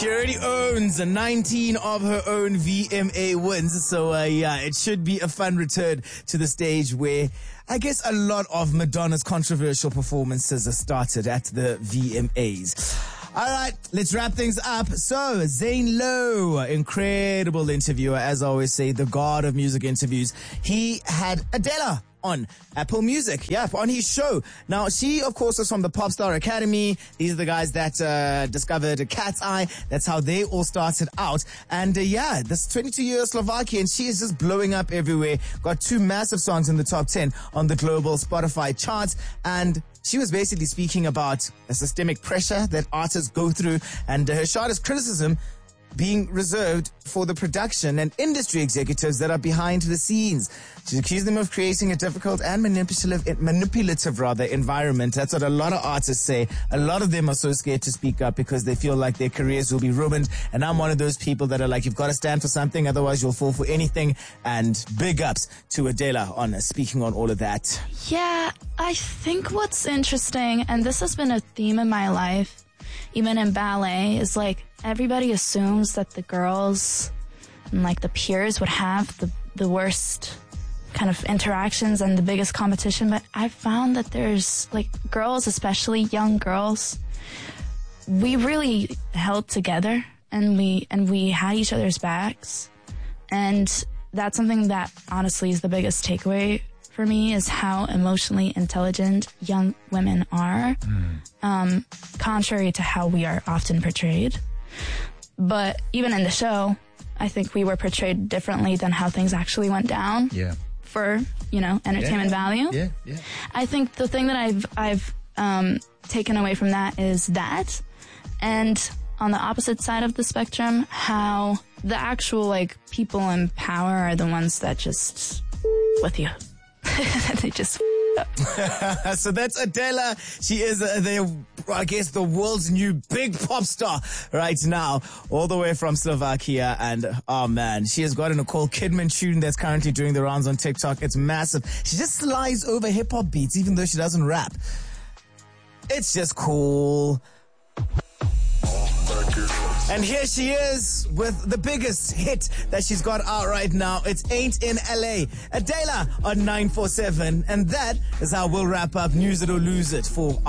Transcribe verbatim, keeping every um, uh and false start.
She already owns nineteen of her own V M A wins. So, uh, yeah, it should be a fun return to the stage where I guess a lot of Madonna's controversial performances are started at the V M As. All right, let's wrap things up. So, Zane Lowe, incredible interviewer, as I always say, the god of music interviews. He had Adele on Apple Music, yeah, on his show. Now, she, of course, is from the Popstar Academy. These are the guys that uh, discovered Cat's Eye. That's how they all started out. And uh, yeah, this twenty-two-year Slovakian, she is just blowing up everywhere. Got two massive songs in the top ten on the global Spotify charts. And she was basically speaking about the systemic pressure that artists go through, and uh, her sharpest criticism being reserved for the production and industry executives that are behind the scenes. She accused them of creating a difficult and manipulative, manipulative rather, environment. That's what a lot of artists say. A lot of them are so scared to speak up because they feel like their careers will be ruined. And I'm one of those people that are like, you've got to stand for something, otherwise you'll fall for anything. And big ups to Adele on speaking on all of that. Yeah, I think what's interesting, and this has been a theme in my life, even in ballet, is like everybody assumes that the girls and like the peers would have the, the worst kind of interactions and the biggest competition. But I've found that there's like girls, especially young girls, we really held together and we, and we had each other's backs. And that's something that honestly is the biggest takeaway for me, is how emotionally intelligent young women are, mm. um, contrary to how we are often portrayed. But even in the show, I think we were portrayed differently than how things actually went down. Yeah. For, you know, entertainment yeah. value. Yeah, yeah. I think the thing that I've I've um, taken away from that is that, and on the opposite side of the spectrum, how the actual like people in power are the ones that just with you. They just up. So that's Adele. She is, uh, the, I guess, the world's new big pop star right now, all the way from Slovakia. And, oh man, she has got a Nicole Kidman tune that's currently doing the rounds on TikTok. It's massive. She just slides over hip-hop beats, even though she doesn't rap. It's just cool. And here she is with the biggest hit that she's got out right now. It's Ain't in L A. Adele on nine four seven. And that is how we'll wrap up News It or Lose It for